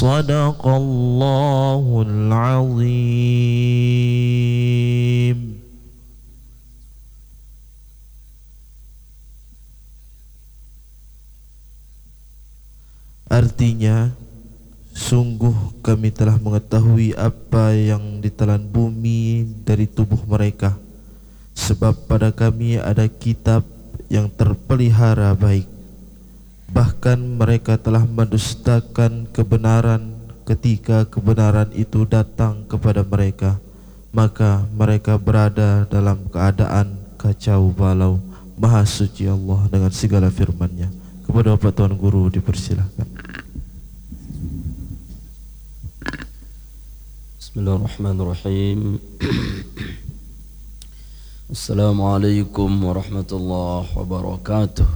Sadaqallahul azim. Artinya, sungguh kami telah mengetahui apa yang ditelan bumi dari tubuh mereka, sebab pada kami ada kitab yang terpelihara baik. Bahkan mereka telah mendustakan kebenaran ketika kebenaran itu datang kepada mereka, maka mereka berada dalam keadaan kacau balau. Maha suci Allah dengan segala firman-Nya. Kepada Bapak Tuan Guru dipersilahkan. Bismillahirrahmanirrahim. Assalamualaikum warahmatullahi wabarakatuh.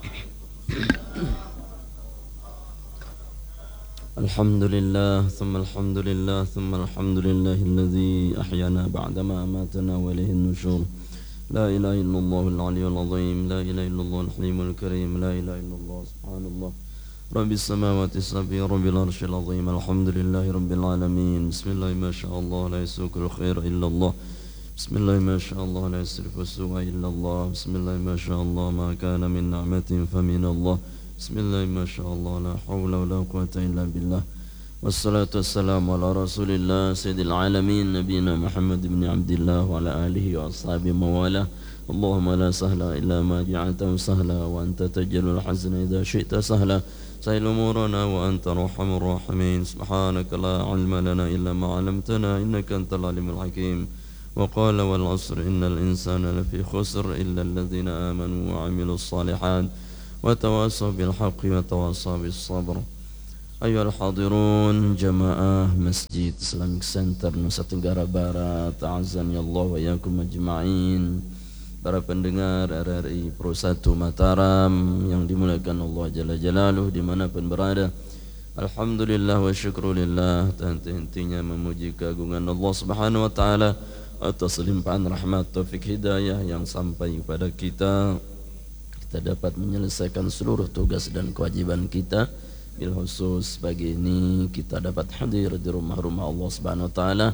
Alhamdulillah, thumma alhamdulillah, thumma alhamdulillahilladzi ahyana ba'dama amatana wa ilaihin nusyur. La ilaha illallahul aliyyul azim, la ilaha illallahul halimul karim, la ilaha illallah subhanallah. Rabbis samawati sab'i rabbil arsyil azim. Alhamdulillahi rabbil alamin. Bismillah ma syaallah la yasukul khair illallah. Bismillah ma syaallah la yasrifu su'a illallah. Bismillah ma syaallah ma kana min ni'matin fa min Allah. Bismillah ma syaallah la haula wa la quwwata illa billah. Wassalatu wassalamu ala rasulillah sayyidil alamin nabiyina Muhammad ibn Abdillah wa ala alihi wa ashabihi mawala. Allahumma la sahla illa ma ja'altahu sahla wa anta taj'alul hazna idza syi'ta sahla. Sahil umurana wa anta arhamur rahimin. Subhanaka la ilma lana illa ma 'allamtana innaka antal alimul hakim. Wa qala wal 'asri innal insana lafi khusr illa alladhina amanu wa 'amilus shalihat wa tawassaw bil haqqi wa tawassaw bis sabr. Ayyuhal hadirun jamaah Masjid Islamic Center Nusa Tenggara Barat, a'azzani Allah wa iyyakum ajma'in. Para pendengar RRI Pro 1 Mataram yang dimuliakan Allah Jalla Jalaluh dimanapun berada, alhamdulillah wa syukrulillah, henti-hentinya memuji keagungan Allah Subhanahu wa Ta'ala atas limpahan rahmat taufik hidayah yang sampai kepada kita dapat menyelesaikan seluruh tugas dan kewajiban kita. Bil khusus pagi ini kita dapat hadir di rumah-rumah Allah Subhanahu wa Ta'ala,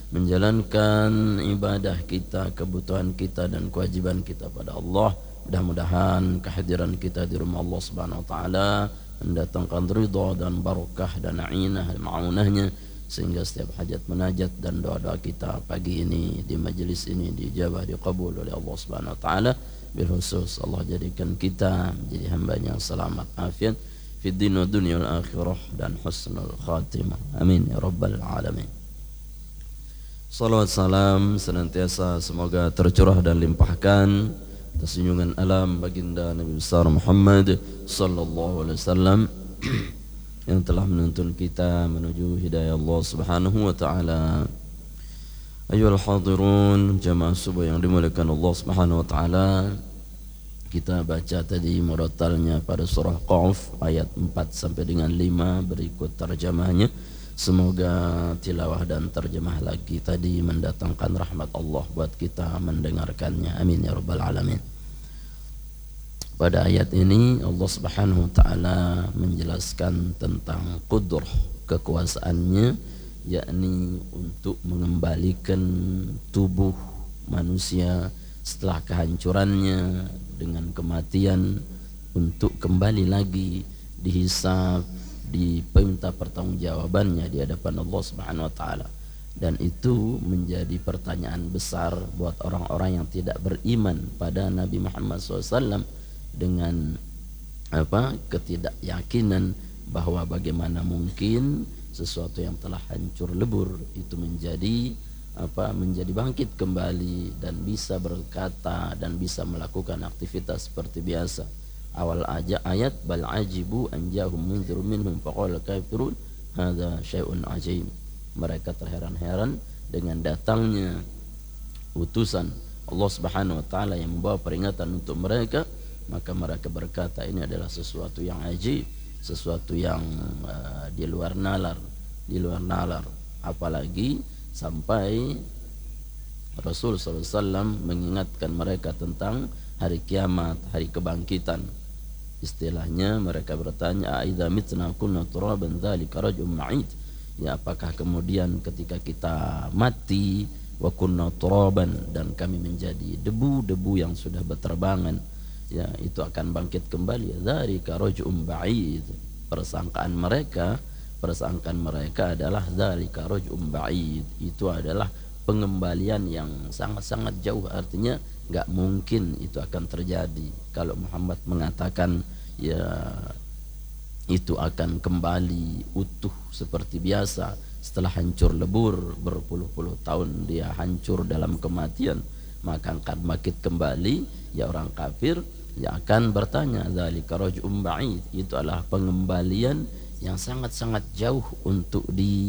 menjalankan ibadah kita, kebutuhan kita dan kewajiban kita pada Allah. Mudah-mudahan kehadiran kita di rumah Allah Subhanahu wa Ta'ala mendatangkan ridha dan barakah dan ainah ma'unahnya, sehingga setiap hajat munajat dan doa-doa kita pagi ini di majelis ini dijabah, diqabul oleh Allah Subhanahu wa Ta'ala. Bil khusus Allah jadikan kita menjadi hamba yang selamat afiat fid din wa dunya wal akhirah dan husnul khatimah. Amin ya rabbal alamin. Salawat salam senantiasa semoga tercurah dan limpahkan atas junjungan alam baginda Nabi besar Muhammad sallallahu alaihi wasallam yang telah menuntun kita menuju hidayah Allah Subhanahu wa Ta'ala. Ayyuhal hadirun jamaah subuh yang dimuliakan Allah Subhanahu wa Ta'ala, kita baca tadi murattalnya pada surah Qaf ayat 4 sampai dengan 5, berikut terjemahnya. Semoga tilawah dan terjemah lagi tadi mendatangkan rahmat Allah buat kita mendengarkannya. Amin ya rabbal alamin. Pada ayat ini Allah Subhanahu wa Ta'ala menjelaskan tentang qudrah, kekuasaannya, yakni untuk mengembalikan tubuh manusia setelah kehancurannya dengan kematian, untuk kembali lagi dihisab, diminta pertanggungjawabannya di hadapan Allah Subhanahu wa Ta'ala. Dan itu menjadi pertanyaan besar buat orang-orang yang tidak beriman pada Nabi Muhammad SAW, dengan ketidakyakinan bahwa bagaimana mungkin sesuatu yang telah hancur lebur itu menjadi bangkit kembali dan bisa berkata dan bisa melakukan aktivitas seperti biasa. Awal aja ayat bal ajibu an jahum munzirun minhum faqala kafirun hadza syai'un ajib. Mereka terheran-heran dengan datangnya utusan Allah Subhanahu wa Ta'ala yang membawa peringatan untuk mereka, maka mereka berkata ini adalah sesuatu yang ajib, sesuatu yang di luar nalar. Apalagi sampai Rasul SAW mengingatkan mereka tentang hari kiamat, hari kebangkitan. Istilahnya mereka bertanya, "Aidza mitna kunna turaban dzalika raj'un ba'id." Ya, apakah kemudian ketika kita mati wa kunna turaban dan kami menjadi debu-debu yang sudah berterbangan, ya itu akan bangkit kembali. Dzalika raj'un ba'id. Persangkaan mereka adalah dzalika raj'un ba'id. Itu adalah pengembalian yang sangat-sangat jauh, artinya nggak mungkin itu akan terjadi. Kalau Muhammad mengatakan ya itu akan kembali utuh seperti biasa setelah hancur lebur berpuluh-puluh tahun dia hancur dalam kematian, maka akan bangkit kembali, ya orang kafir ya akan bertanya, dzalika raj'un ba'id, itu adalah pengembalian yang sangat-sangat jauh untuk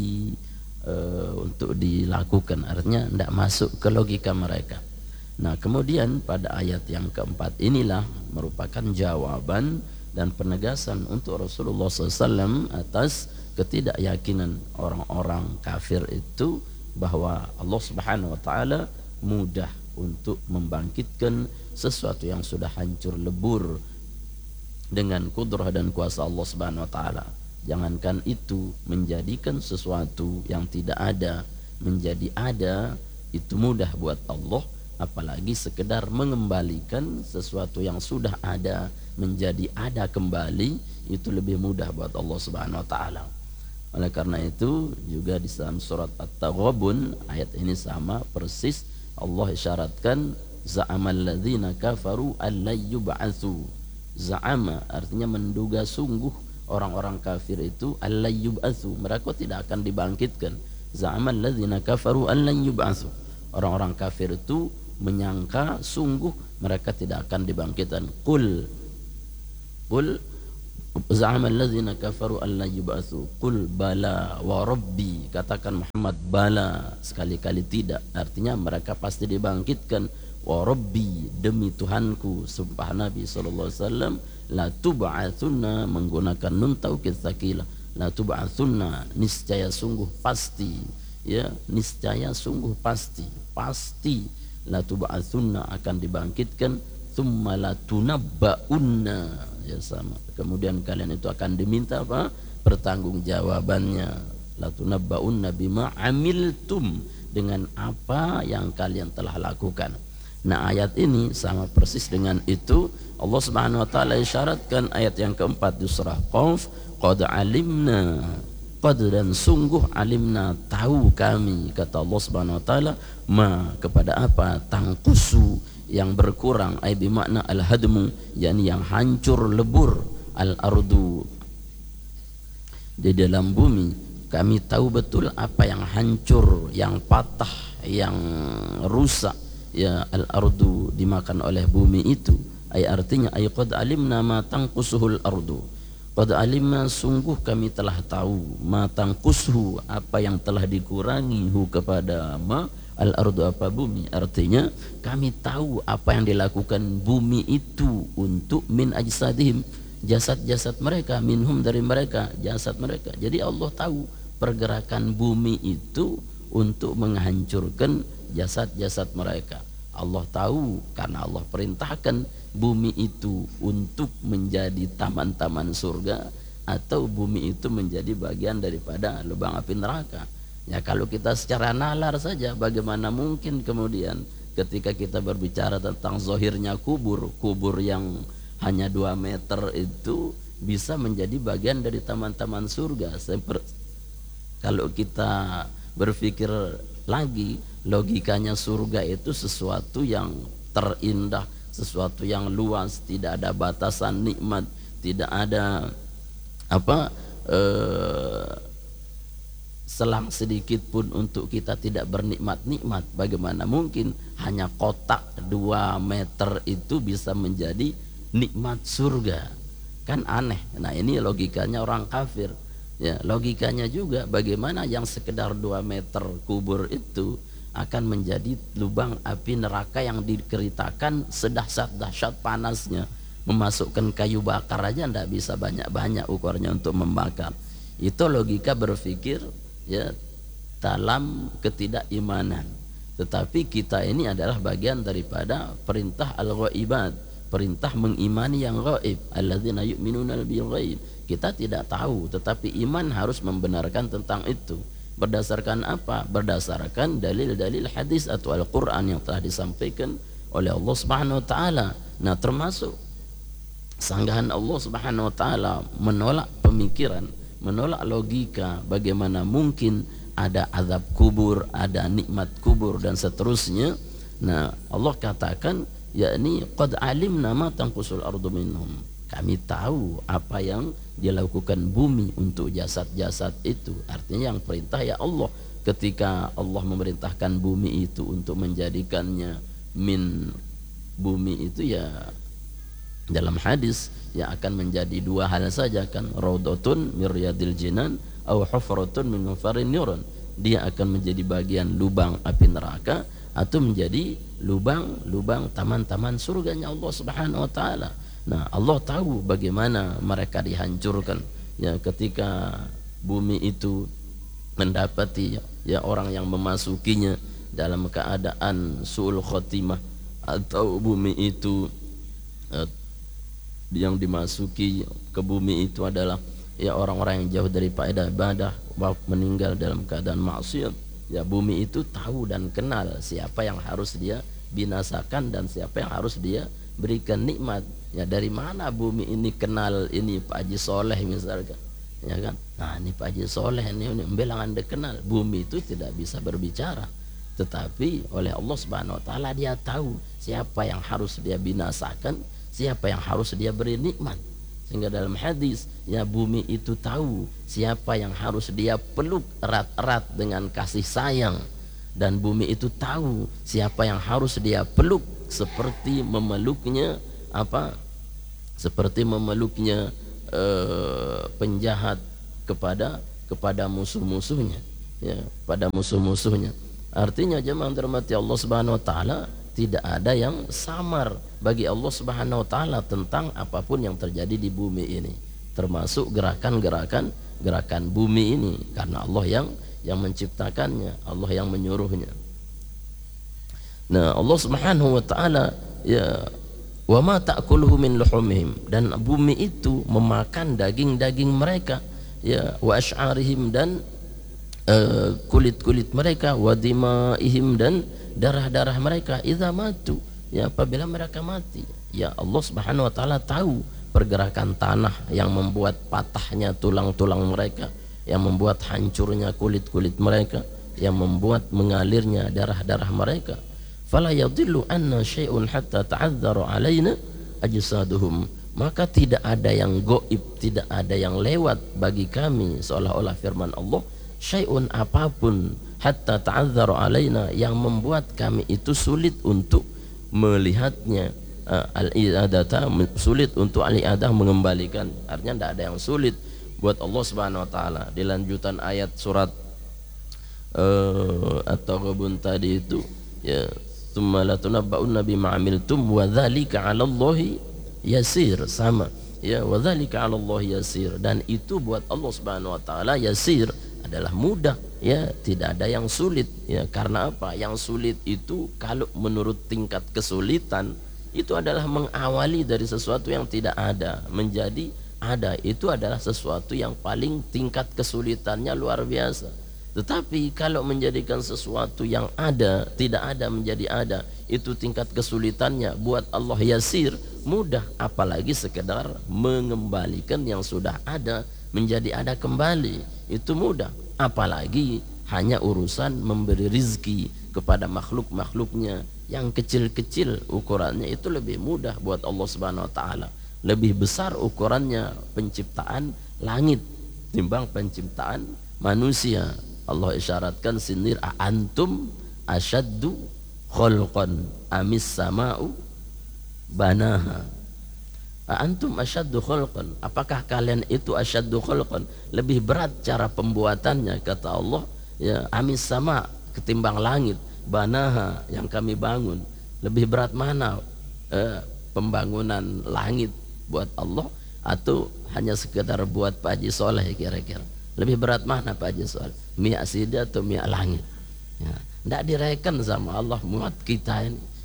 dilakukan, artinya tidak masuk ke logika mereka. Nah, kemudian pada ayat yang keempat inilah merupakan jawaban dan penegasan untuk Rasulullah SAW atas ketidakyakinan orang-orang kafir itu bahwa Allah Subhanahu wa taala mudah untuk membangkitkan sesuatu yang sudah hancur lebur dengan kudrah dan kuasa Allah Subhanahu wa taala. Jangankan itu, menjadikan sesuatu yang tidak ada menjadi ada itu mudah buat Allah, apalagi sekedar mengembalikan sesuatu yang sudah ada menjadi ada kembali, itu lebih mudah buat Allah Subhanahu wa taala. Oleh karena itu juga di dalam surat At-Taghabun ayat ini sama persis Allah isyaratkan, za'amal ladzina kafaru allay yub'atsu. Za'ama artinya menduga sungguh orang-orang kafir itu allay yub'atsu, mereka tidak akan dibangkitkan. Za'amal ladzina kafaru allay yub'atsu, orang-orang kafir itu menyangka sungguh mereka tidak akan dibangkitkan. Qul za'amal ladzina kafaru allay yub'atsu qul bala wa rabbi, katakan Muhammad bala, sekali-kali tidak, artinya mereka pasti dibangkitkan. Wa rabbi, demi Tuhanku, sumpah Nabi sallallahu alaihi wasallam, la tub'atsunna, menggunakan nun taukid tsakilah, la tub'atsunna, niscaya sungguh pasti, ya niscaya sungguh pasti la tub'atsunna, akan dibangkitkan, tsumma la tunabba'unna, ya sama, kemudian kalian itu akan diminta apa? Pertanggungjawabannya. La tunabba'unna bima amiltum, dengan apa yang kalian telah lakukan. Nah, ayat ini sama persis dengan itu. Allah Subhanahu wa taala isyaratkan ayat yang keempat di surah Qaf, qad alimna, qad dan sungguh, alimna tahu kami, kata Allah Subhanahu wa taala, ma kepada apa, tangkusu yang berkurang, ai bimakna al-hadmu, yakni yang hancur lebur, al-ardu di dalam bumi. Kami tahu betul apa yang hancur, yang patah, yang rusak, ya al-ardu dimakan oleh bumi itu. Ay artinya ay qad alimna ma tanqusuhul ardu, qad alimna sungguh kami telah tahu, ma tanqusuhu apa yang telah dikurangi hu kepada ma al-ardu apa bumi, artinya kami tahu apa yang dilakukan bumi itu untuk min ajsadihim, jasad-jasad mereka, minhum dari mereka, jasad mereka. Jadi Allah tahu pergerakan bumi itu untuk menghancurkan jasad-jasad mereka. Allah tahu karena Allah perintahkan bumi itu untuk menjadi taman-taman surga atau bumi itu menjadi bagian daripada lubang api neraka. Ya kalau kita secara nalar saja, bagaimana mungkin kemudian ketika kita berbicara tentang zahirnya kubur yang hanya 2 meter itu bisa menjadi bagian dari taman-taman surga. Kalau kita berpikir lagi, logikanya surga itu sesuatu yang terindah, sesuatu yang luas, tidak ada batasan nikmat, tidak ada selang sedikit pun untuk kita tidak bernikmat-nikmat. Bagaimana mungkin hanya kotak 2 meter itu bisa menjadi nikmat surga? Kan aneh. Nah, ini logikanya orang kafir. Ya, logikanya juga bagaimana yang sekedar 2 meter kubur itu akan menjadi lubang api neraka yang diceritakan sedahsyat-dahsyat panasnya, memasukkan kayu bakar aja tidak bisa banyak-banyak ukurnya untuk membakar. Itu logika berpikir ya dalam ketidakimanan. Tetapi kita ini adalah bagian daripada perintah al-ghaibat, perintah mengimani yang gaib, alladzina yu'minuna bil ghaib. Kita tidak tahu, tetapi iman harus membenarkan tentang itu. Berdasarkan apa? Berdasarkan dalil-dalil hadis atau Al-Qur'an yang telah disampaikan oleh Allah Subhanahu wa taala. Nah, termasuk sanggahan Allah Subhanahu wa taala menolak pemikiran, menolak logika bagaimana mungkin ada azab kubur, ada nikmat kubur dan seterusnya. Nah, Allah katakan yakni qad alimna ma tanqusul ardu minhum. Kami tahu apa yang dilakukan bumi untuk jasad-jasad itu. Artinya yang perintah ya Allah. Ketika Allah memerintahkan bumi itu untuk menjadikannya min bumi itu ya dalam hadis yang akan menjadi dua hal saja kan, raudhatun min riyadil jinan aw hufratun min hufarin nurun. Dia akan menjadi bagian lubang api neraka atau menjadi lubang-lubang taman-taman surganya Allah Subhanahu wa taala. Nah, Allah tahu bagaimana mereka dihancurkan ya ketika bumi itu mendapati ya orang yang memasukinya dalam keadaan su'ul khotimah, atau bumi itu yang dimasuki ke bumi itu adalah ya orang-orang yang jauh dari faedah ibadah, meninggal dalam keadaan maksiat. Ya, bumi itu tahu dan kenal siapa yang harus dia binasakan dan siapa yang harus dia berikan nikmat. Ya, dari mana bumi ini kenal ini Pak Haji Soleh misalkan, ya kan? Nah, ini Pak Haji Soleh ini belangan kenal. Bumi itu tidak bisa berbicara, tetapi oleh Allah Subhanahu wa taala dia tahu siapa yang harus dia binasakan, siapa yang harus dia beri nikmat. Sehingga dalam hadis ya bumi itu tahu siapa yang harus dia peluk erat-erat dengan kasih sayang, dan bumi itu tahu siapa yang harus dia peluk seperti memeluknya penjahat kepada musuh-musuhnya, ya, pada musuh-musuhnya. Artinya jemaah dirahmati Allah Subhanahu wa taala, tidak ada yang samar bagi Allah Subhanahu wa taala tentang apapun yang terjadi di bumi ini, termasuk gerakan bumi ini, karena Allah yang menciptakannya, Allah yang menyuruhnya. Nah, Allah Subhanahu wa taala ya wa ma ta'kuluhu min luhumihim, dan bumi itu memakan daging-daging mereka, ya, wa asy'arihim, dan kulit-kulit mereka, wa dimaihim, dan darah-darah mereka, idza matu, ya, apabila mereka mati. Ya, Allah Subhanahu wa taala tahu pergerakan tanah yang membuat patahnya tulang-tulang mereka, yang membuat hancurnya kulit-kulit mereka, yang membuat mengalirnya darah-darah mereka. Fala yadhillu anna syai'un hatta ta'adzzaru alaina ajsaduhum. Maka tidak ada yang gaib, tidak ada yang lewat bagi kami, seolah-olah firman Allah, syai'un apapun, hatta ta'adzzaru alaina, yang membuat kami itu sulit untuk melihatnya, al-i'adata, sulit untuk al-i'adah, mengembalikan. Artinya tidak ada yang sulit buat Allah Subhanahu wa taala. Di lanjutan ayat surat At-Taghabun tadi itu, ya, tsumma la tunabba'unna bima 'amiltum wa dzalika 'ala Allahi yasir, sama, ya, wa dzalika 'ala Allahi yasir, dan itu buat Allah Subhanahu wa taala yasir, adalah mudah, ya, tidak ada yang sulit, ya. Karena apa? Yang sulit itu kalau menurut tingkat kesulitan itu adalah mengawali dari sesuatu yang tidak ada menjadi ada. Itu adalah sesuatu yang paling tingkat kesulitannya luar biasa. Tetapi kalau menjadikan sesuatu yang ada tidak ada menjadi ada, itu tingkat kesulitannya buat Allah yasir, mudah. Apalagi sekedar mengembalikan yang sudah ada menjadi ada kembali, itu mudah. Apalagi hanya urusan memberi rizki kepada makhluk-makhluknya yang kecil-kecil ukurannya, itu lebih mudah buat Allah Subhanahu wa taala. Lebih besar ukurannya penciptaan langit timbang penciptaan manusia. Allah isyaratkan sinir, antum asyaddu khalqan amis sama'u banaha. Antum asyaddu khalqan, apakah kalian itu asyaddu khalqan, lebih berat cara pembuatannya, kata Allah, ya, amis sama, ketimbang langit, banaha, yang kami bangun. Lebih berat mana pembangunan langit buat Allah, atau hanya sekedar buat Pak Haji Soleh? Kira-kira lebih berat mana Pak Haji Soleh, miak sida atau miak langit? Ya, tidak direken sama Allah muat kita ini.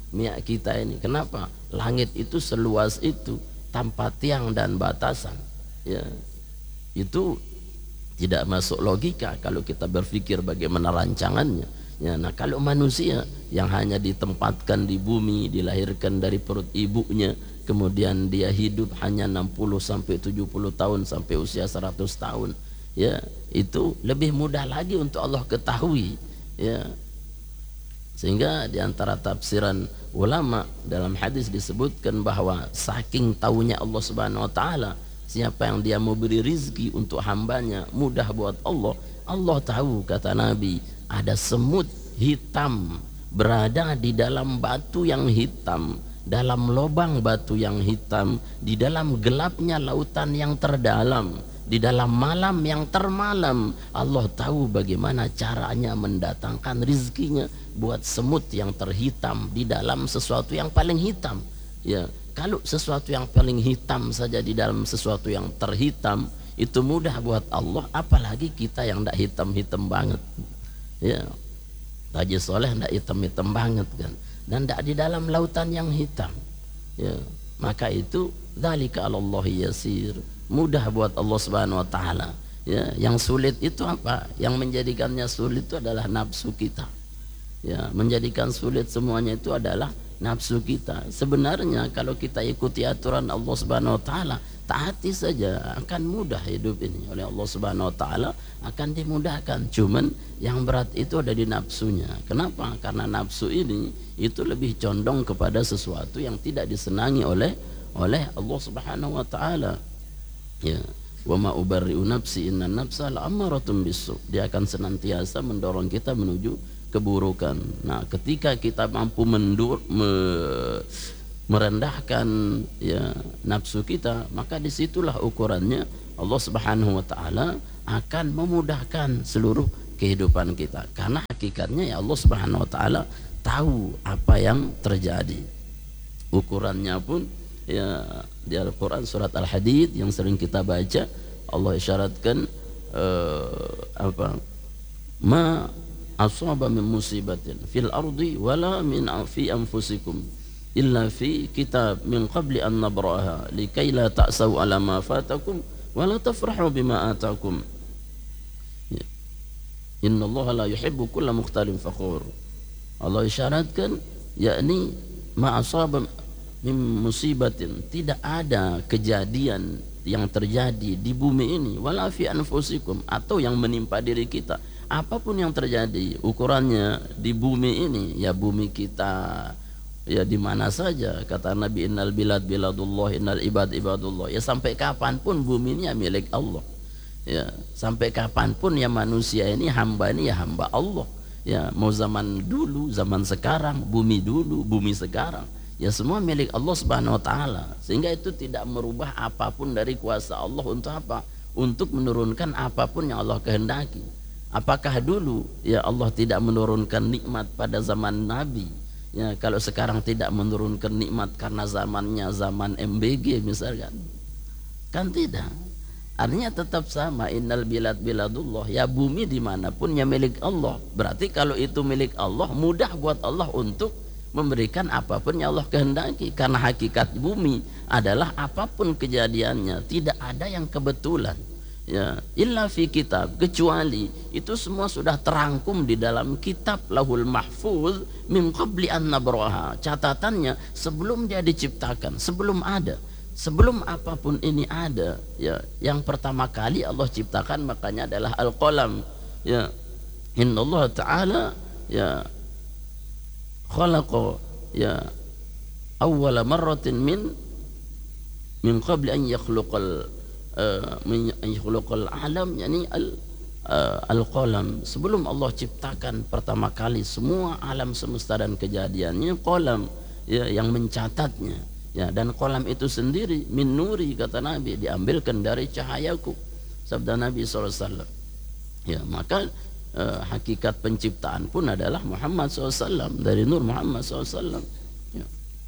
Minyak kita ini. Kenapa? Langit itu seluas itu tanpa tiang dan batasan. Ya, itu tidak masuk logika kalau kita berpikir bagaimana rancangannya. Ya, nah kalau manusia yang hanya ditempatkan di bumi, dilahirkan dari perut ibunya, kemudian dia hidup hanya 60 sampai 70 tahun sampai usia 100 tahun, ya, itu lebih mudah lagi untuk Allah ketahui, ya. Sehingga di antara tafsiran ulama dalam hadis disebutkan bahwa saking taunya Allah Subhanahu wa taala, siapa yang dia mau beri rizki untuk hambanya mudah buat Allah. Allah tahu, kata Nabi, ada semut hitam berada di dalam batu yang hitam, dalam lubang batu yang hitam, di dalam gelapnya lautan yang terdalam, di dalam malam yang termalam. Allah tahu bagaimana caranya mendatangkan rizkinya buat semut yang terhitam di dalam sesuatu yang paling hitam. Ya, kalau sesuatu yang paling hitam saja di dalam sesuatu yang terhitam itu mudah buat Allah, apalagi kita yang tidak hitam-hitam banget. Ya, Haji Soleh tidak hitam-hitam banget kan, dan tidak di dalam lautan yang hitam. Ya, maka itu dzalika 'alallahi yasir, mudah buat Allah Subhanahu wa taala. Ya, yang sulit itu apa? Yang menjadikannya sulit itu adalah nafsu kita. Ya, menjadikan sulit semuanya itu adalah nafsu kita. Sebenarnya kalau kita ikuti aturan Allah Subhanahu wa taala, taati saja, akan mudah hidup ini oleh Allah Subhanahu wa taala, akan dimudahkan. Cuman yang berat itu ada di nafsunya. Kenapa? Karena nafsu ini itu lebih condong kepada sesuatu yang tidak disenangi oleh Allah Subhanahu wa taala. Ya, wa ma ubarri'u nafsi inna nafsa la'ammaratun bisu. Dia akan senantiasa mendorong kita menuju keburukan. Nah, ketika kita mampu merendahkan, ya, nafsu kita, maka disitulah ukurannya Allah Subhanahu wa taala akan memudahkan seluruh kehidupan kita. Karena hakikatnya ya Allah Subhanahu wa taala tahu apa yang terjadi. Ukurannya pun ya di Al-Quran surat Al-Hadid yang sering kita baca, Allah isyaratkan apa? Ma asaba min musibatin fil ardi wala min fi anfusikum illa fi kitab min qabli an nabraha likai la ta'sau ala ma fatakum wala tafrahu bima atakum. Innallaha la yuhibbu kulla mukhtalin fakhur. Allah isyaratkan, yakni ma asaba min musibatin, tidak ada kejadian yang terjadi di bumi ini, wala fi anfusikum, atau yang menimpa diri kita. Apapun yang terjadi, ukurannya di bumi ini, ya bumi kita, ya di mana saja. Kata Nabi, innal bilad biladullah, innal ibad ibadullah. Ya sampai kapanpun bumi ini ya milik Allah. Ya sampai kapanpun ya manusia ini hamba ya hamba Allah. Ya mau zaman dulu, zaman sekarang, bumi dulu, bumi sekarang, ya semua milik Allah Subhanahu wa taala. Sehingga itu tidak merubah apapun dari kuasa Allah. Untuk apa? Untuk menurunkan apapun yang Allah kehendaki. Apakah dulu ya Allah tidak menurunkan nikmat pada zaman Nabi? Ya, kalau sekarang tidak menurunkan nikmat karena zamannya zaman MBG misalkan, kan tidak. Artinya tetap sama, innal bilad biladullah, ya bumi dimanapun ya milik Allah. Berarti kalau itu milik Allah, mudah buat Allah untuk memberikan apapun yang Allah kehendaki. Karena hakikat bumi adalah apapun kejadiannya, tidak ada yang kebetulan. Ya, illa fi kitab, kecuali itu semua sudah terangkum di dalam kitab Lauhul Mahfuz min qabli an nabraha. Catatannya sebelum dia diciptakan, sebelum ada, sebelum apapun ini ada, ya, yang pertama kali Allah ciptakan makanya adalah al-qalam. Ya, innallaha ta'ala ya khalaqa ya awwala marratin min qabli an yakhluqal alam, yakni al-qalam. Sebelum Allah ciptakan pertama kali semua alam semesta dan kejadiannya, qalam ya yang mencatatnya. Ya, dan qalam itu sendiri min nuri, kata Nabi, diambilkan dari cahayaku, sabda Nabi SAW. Ya, maka hakikat penciptaan pun adalah Muhammad SAW, dari nur Muhammad SAW. Ya.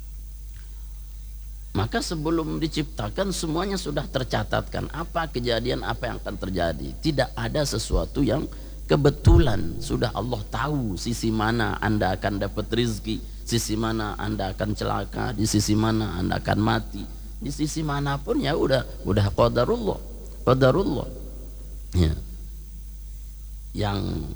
Maka sebelum diciptakan semuanya sudah tercatatkan apa kejadian, apa yang akan terjadi. Tidak ada sesuatu yang kebetulan. Sudah Allah tahu sisi mana Anda akan dapat rizki, sisi mana Anda akan celaka, di sisi mana Anda akan mati, di sisi manapun ya udah qadarullah. Ya. Yang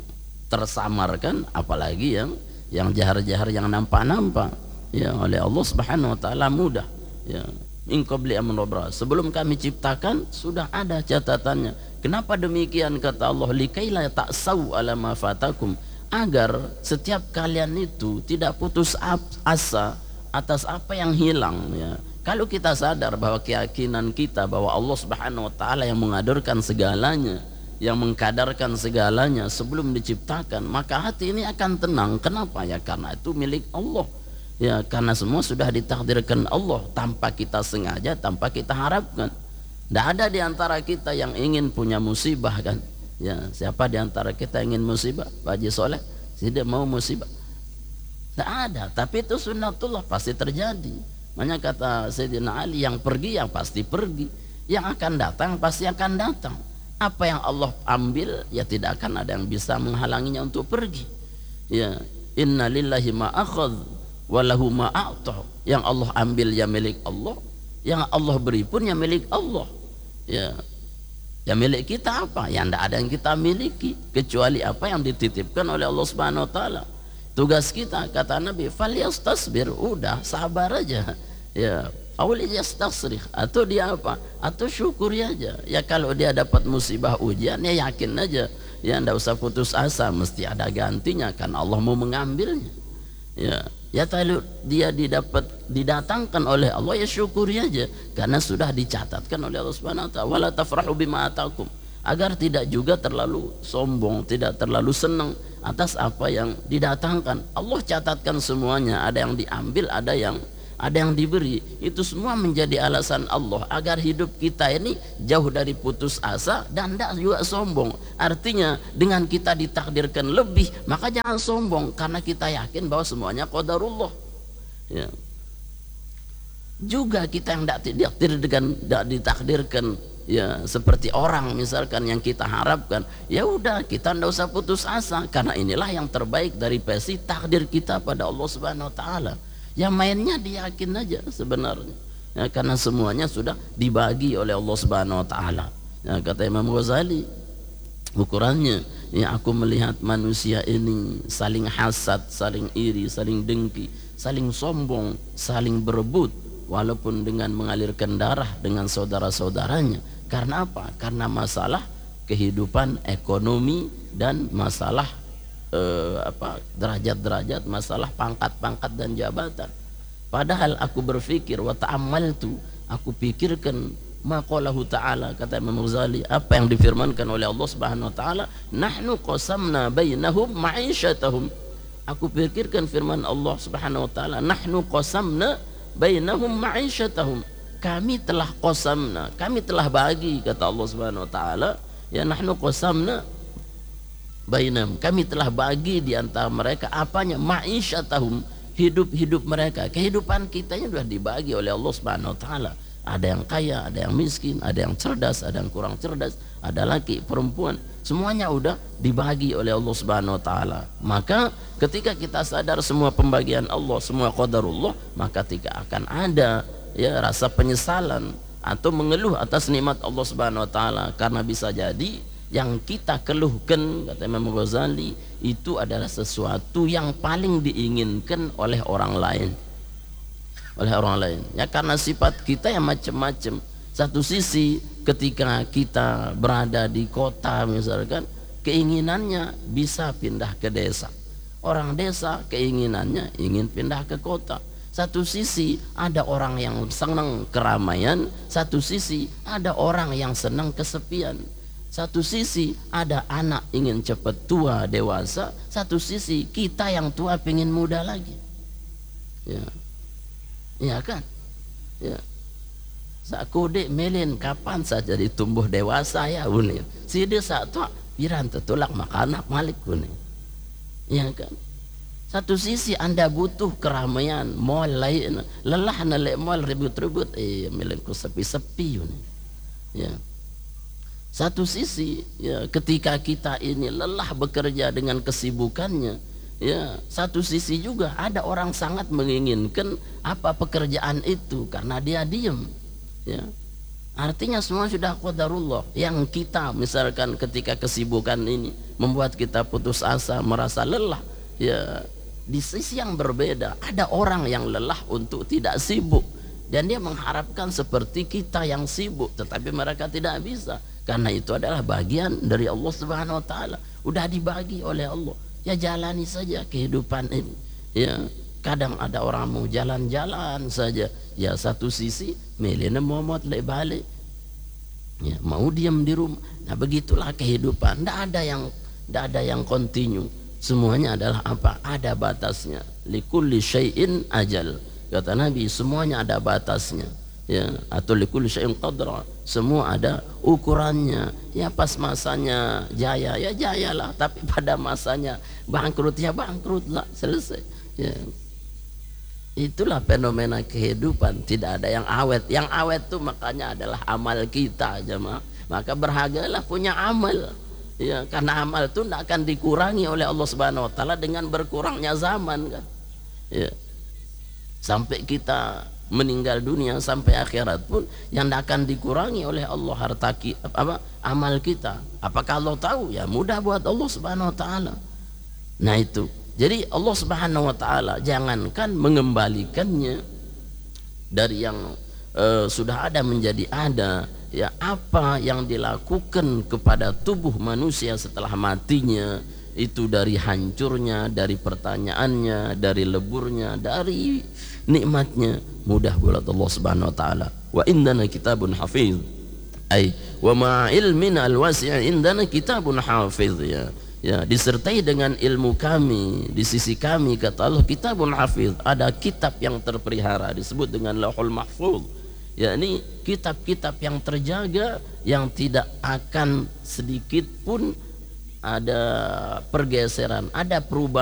tersamarkan apalagi yang jahar-jahar, yang nampak-nampak ya oleh Allah Subhanahu wa taala mudah. Ya. Min qabli an nabra, sebelum kami ciptakan sudah ada catatannya. Kenapa demikian kata Allah? Likaila ta'sau ala ma fatakum, agar setiap kalian itu tidak putus asa atas apa yang hilang ya. Kalau kita sadar bahwa keyakinan kita bahwa Allah Subhanahu wa taala yang mengadarkan segalanya, yang mengkadarkan segalanya sebelum diciptakan, maka hati ini akan tenang. Kenapa? Ya karena itu milik Allah. Ya karena semua sudah ditakdirkan Allah tanpa kita sengaja, tanpa kita harapkan. Tidak ada di antara kita yang ingin punya musibah kan? Ya, siapa di antara kita ingin musibah? Pak Haji Soleh tidak mau musibah. Tidak ada, tapi itu sunnatullah pasti terjadi. Makanya kata Sayyidina Ali, yang pergi yang pasti pergi, yang akan datang pasti akan datang. Apa yang Allah ambil ya tidak akan ada yang bisa menghalanginya untuk pergi. Ya, inna lillahi ma akhadh walahu ma a'ta. Yang Allah ambil ya milik Allah, yang Allah beri pun ya milik Allah. Ya, ya milik kita apa? Ya tidak ada yang kita miliki kecuali apa yang dititipkan oleh Allah Subhanahu wa taala. Tugas kita kata Nabi, falyastasbir, udah sabar aja. Ya, awal yastasrih, atau dia apa? Atau syukuri aja. Ya kalau dia dapat musibah ujian ya yakin aja. Ya tidak usah putus asa, mesti ada gantinya kan Allah mau mengambilnya. Ya kalau dia didatangkan oleh Allah ya syukuri aja karena sudah dicatatkan oleh Allah Subhanahu wa taala. Wala tafrahu bima atakum, agar tidak juga terlalu sombong, tidak terlalu senang atas apa yang didatangkan. Allah catatkan semuanya, ada yang diambil, ada yang diberi. Itu semua menjadi alasan Allah agar hidup kita ini jauh dari putus asa dan tidak juga sombong. Artinya dengan kita ditakdirkan lebih, maka jangan sombong karena kita yakin bahwa semuanya qadarullah. Ya. Juga kita yang tidak ditakdirkan ya seperti orang misalkan yang kita harapkan, ya udah kita tidak usah putus asa karena inilah yang terbaik dari versi takdir kita pada Allah Subhanahu wa taala. Yang mainnya diyakin aja sebenarnya ya, karena semuanya sudah dibagi oleh Allah Subhanahu wa taala. Ya, kata Imam Ghazali ukurannya, ya aku melihat manusia ini saling hasad, saling iri, saling dengki, saling sombong, saling berebut walaupun dengan mengalirkan darah dengan saudara-saudaranya. Karena apa? Karena masalah kehidupan ekonomi dan masalah derajat-derajat, masalah pangkat-pangkat dan jabatan. Padahal aku berpikir wa ta'ammaltu, aku pikirkan maqalahu ta'ala, kata Imam Ghazali, apa yang difirmankan oleh Allah Subhanahu wa taala, nahnu qasamna bainahum ma'isyatahum. Aku pikirkan firman Allah Subhanahu wa taala, nahnu qasamna bainahum ma'isyatahum. Kami telah qasamna, kami telah bagi, kata Allah Subhanahu wa taala, ya nahnu qasamna bainam, kami telah bagi di antara mereka apanya, ma'isyatahum, hidup mereka. Kehidupan kita sudah dibagi oleh Allah Subhanahu wa taala. Ada yang kaya, ada yang miskin, ada yang cerdas, ada yang kurang cerdas, ada laki, perempuan, semuanya udah dibagi oleh Allah Subhanahu wa taala. Maka ketika kita sadar semua pembagian Allah, semua qadarullah, maka tidak akan ada ya rasa penyesalan atau mengeluh atas nikmat Allah Subhanahu wa taala, karena bisa jadi yang kita keluhkan, kata Imam Ghazali, itu adalah sesuatu yang paling diinginkan oleh orang lain. Ya karena sifat kita yang macam-macam. Satu sisi ketika kita berada di kota misalkan, keinginannya bisa pindah ke desa. Orang desa keinginannya ingin pindah ke kota. Satu sisi ada orang yang senang keramaian, satu sisi ada orang yang senang kesepian. Satu sisi ada anak ingin cepat tua dewasa, satu sisi kita yang tua pengen muda lagi. Ya kan? Ya. Sakudek melin kapan saja ditumbuh dewasa ya unik. Si dia satu piran tetulak makanak malik unik. Ya kan? Satu sisi Anda butuh keramaian, mall lain, lelah nalek mall ribut-ribut, melinku sepi-sepi unik. Ya. Satu sisi ya, ketika kita ini lelah bekerja dengan kesibukannya, Ya, satu sisi juga ada orang sangat menginginkan apa pekerjaan itu karena dia diam. Ya. Artinya semua sudah qadarullah. Yang kita misalkan ketika kesibukan ini membuat kita putus asa, merasa lelah. Ya, di sisi yang berbeda ada orang yang lelah untuk tidak sibuk dan dia mengharapkan seperti kita yang sibuk, tetapi mereka tidak bisa karena itu adalah bagian dari Allah Subhanahu wa taala. Udah dibagi oleh Allah. Ya jalani saja kehidupan ini. Ya, kadang ada orang mau jalan-jalan saja. Ya satu sisi melena momot le balik. Ya, mau diam di rumah. Nah, begitulah kehidupan. Tidak ada yang kontinu. Semuanya adalah apa? Ada batasnya. Likulli syai'in ajal. Kata Nabi, semuanya ada batasnya. Ya, atau likulli syai'in qadra. Semua ada ukurannya. Ya pas masanya jaya, ya jayalah. Tapi pada masanya bangkrut, ya bangkrutlah. Selesai. Ya. Itulah fenomena kehidupan. Tidak ada yang awet. Yang awet itu makanya adalah amal kita, jemaah. Maka berhargalah punya amal. Ya, karena amal itu tidak akan dikurangi oleh Allah Subhanahu wa taala dengan berkurangnya zaman kan. Ya. Sampai kita meninggal dunia sampai akhirat pun yang tidak akan dikurangi oleh Allah amal kita. Apakah Allah tahu? Ya mudah buat Allah Subhanahu wa taala. Nah itu. Jadi Allah Subhanahu wa taala jangankan mengembalikannya dari yang sudah ada menjadi ada, ya apa yang dilakukan kepada tubuh manusia setelah matinya itu dari hancurnya, dari pertanyaannya, dari leburnya, dari nikmatnya, mudah buat Allah Subhanahu wa taala. Wa indana kitabun hafiz. Ai wa ma ilmina alwasi' indana kitabun hafiz ya. Ya, disertai dengan ilmu kami di sisi kami, kata Allah, kitabun hafiz, ada kitab yang terpelihara disebut dengan Lauhul Mahfuz. Ya, ini kitab-kitab yang terjaga yang tidak akan sedikit pun ada pergeseran, ada perubahan.